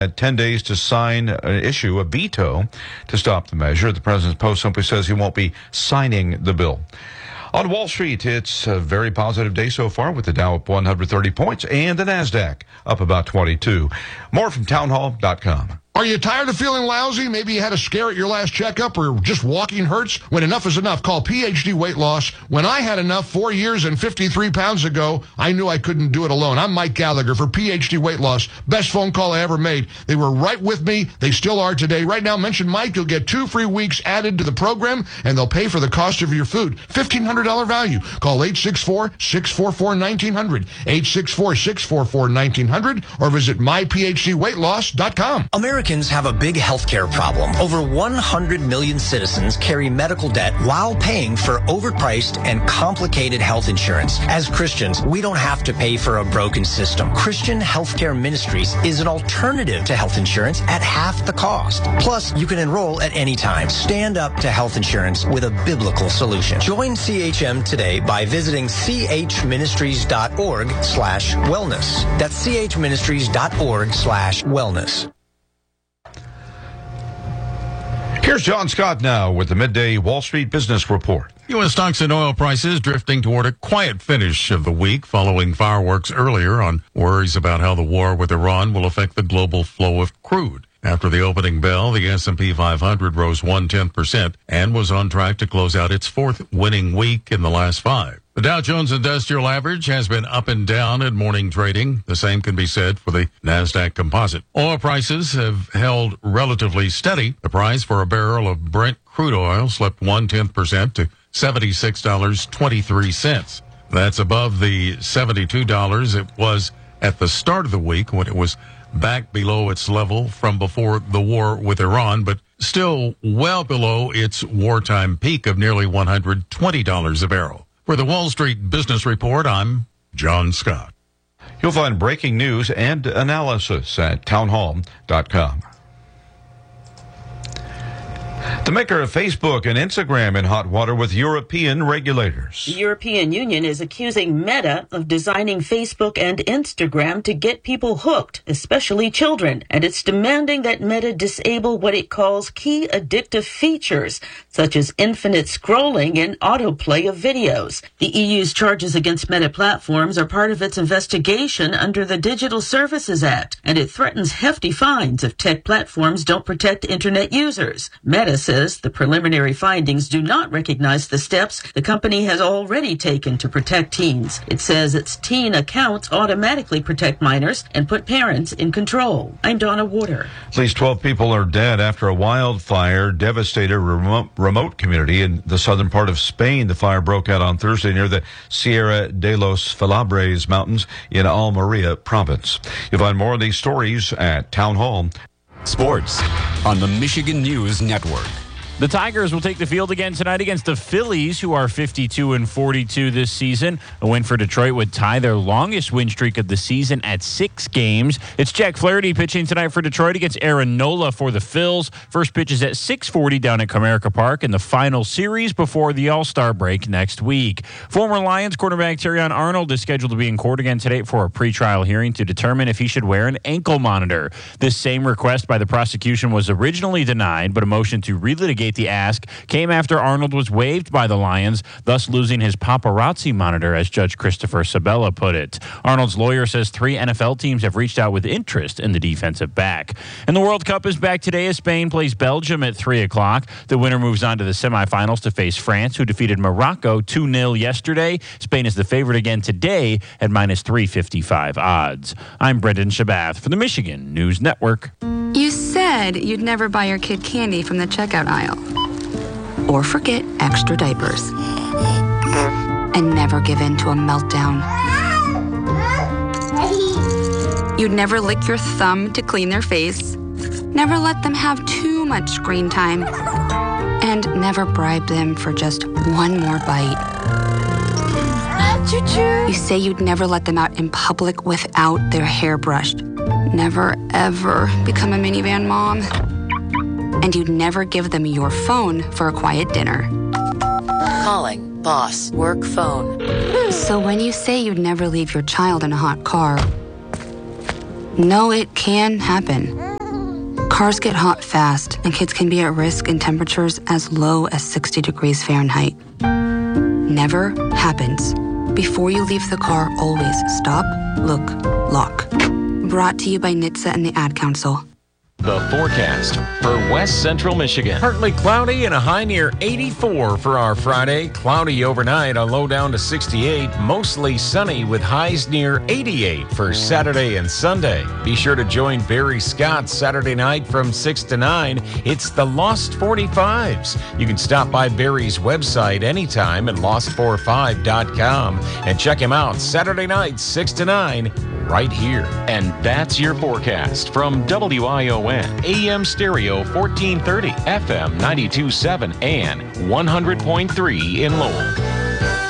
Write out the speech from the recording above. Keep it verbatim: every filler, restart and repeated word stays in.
Had ten days to sign, uh, issue a veto to stop the measure. The president's post simply says he won't be signing the bill. On Wall Street, it's a very positive day so far with the Dow up one hundred thirty points and the NASDAQ up about twenty-two. More from townhall dot com. Are you tired of feeling lousy? Maybe you had a scare at your last checkup or just walking hurts? When enough is enough, call P H D Weight Loss. When I had enough four years and fifty-three pounds ago, I knew I couldn't do it alone. I'm Mike Gallagher for P H D Weight Loss. Best phone call I ever made. They were right with me. They still are today. Right now, mention Mike. You'll get two free weeks added to the program, and they'll pay for the cost of your food. fifteen hundred dollars value. Call eight six four, six four four, one nine zero zero, eight six four, six four four, one nine zero zero, or visit my p h d weight loss dot com. Americans have a big healthcare problem. Over one hundred million citizens carry medical debt while paying for overpriced and complicated health insurance. As Christians, we don't have to pay for a broken system. Christian Healthcare Ministries is an alternative to health insurance at half the cost. Plus, you can enroll at any time. Stand up to health insurance with a biblical solution. Join C H M today by visiting c h ministries dot org slash wellness. That's c h ministries dot org slash wellness. Here's John Scott now with the Midday Wall Street Business Report. U S stocks and oil prices drifting toward a quiet finish of the week following fireworks earlier on worries about how the war with Iran will affect the global flow of crude. After the opening bell, the S and P five hundred rose one-tenth percent and was on track to close out its fourth winning week in the last five. The Dow Jones Industrial Average has been up and down in morning trading. The same can be said for the NASDAQ Composite. Oil prices have held relatively steady. The price for a barrel of Brent crude oil slipped one-tenth percent to seventy-six dollars and twenty-three cents. That's above the seventy-two dollars it was at the start of the week when it was back below its level from before the war with Iran, but still well below its wartime peak of nearly one hundred twenty dollars a barrel. For the Wall Street Business Report, I'm John Scott. You'll find breaking news and analysis at townhall dot com. The maker of Facebook and Instagram in hot water with European regulators. The European Union is accusing Meta of designing Facebook and Instagram to get people hooked, especially children, and it's demanding that Meta disable what it calls key addictive features, such as infinite scrolling and autoplay of videos. The E U's charges against Meta platforms are part of its investigation under the Digital Services Act, and it threatens hefty fines if tech platforms don't protect internet users. Meta says the preliminary findings do not recognize the steps the company has already taken to protect teens. It says its teen accounts automatically protect minors and put parents in control. I'm Donna Warder. At least twelve people are dead after a wildfire devastated a remote, remote community in the southern part of Spain. The fire broke out on Thursday near the Sierra de los Filabres Mountains in Almeria province. You'll find more of these stories at Town Hall. Sports on the Michigan News Network. The Tigers will take the field again tonight against the Phillies, who are fifty-two and forty-two this season. A win for Detroit would tie their longest win streak of the season at six games. It's Jack Flaherty pitching tonight for Detroit against Aaron Nola for the Phils. First pitch is at six forty down at Comerica Park in the final series before the All-Star break next week. Former Lions quarterback Terrion Arnold is scheduled to be in court again today for a pretrial hearing to determine if he should wear an ankle monitor. This same request by the prosecution was originally denied, but a motion to relitigate the ask came after Arnold was waived by the Lions, thus losing his paparazzi monitor, as Judge Christopher Sabella put it. Arnold's lawyer says three N F L teams have reached out with interest in the defensive back. And the World Cup is back today as Spain plays Belgium at three o'clock. The winner moves on to the semifinals to face France, who defeated Morocco two nil yesterday. Spain is the favorite again today at minus three fifty-five odds. I'm Brendan Shabath for the Michigan News Network. You said you'd never buy your kid candy from the checkout aisle. Or forget extra diapers. And never give in to a meltdown. You'd never lick your thumb to clean their face. Never let them have too much screen time. And never bribe them for just one more bite. You say you'd never let them out in public without their hair brushed. Never, ever become a minivan mom. And you'd never give them your phone for a quiet dinner. Calling boss work phone. So when you say you'd never leave your child in a hot car, know it can happen. Cars get hot fast, and kids can be at risk in temperatures as low as sixty degrees Fahrenheit. Never happens. Before you leave the car, always stop, look, lock. Brought to you by N H T S A and the Ad Council. The forecast for West Central Michigan. Partly cloudy and a high near eighty-four for our Friday. Cloudy overnight, a low down to sixty-eight. Mostly sunny with highs near eighty-eight for Saturday and Sunday. Be sure to join Barry Scott Saturday night from six to nine. It's the Lost forty-fives. You can stop by Barry's website anytime at lost forty-five dot com and check him out Saturday night, six to nine, right here. And that's your forecast from W I O N, A M Stereo fourteen thirty, F M ninety-two point seven, and one hundred point three in Lowell.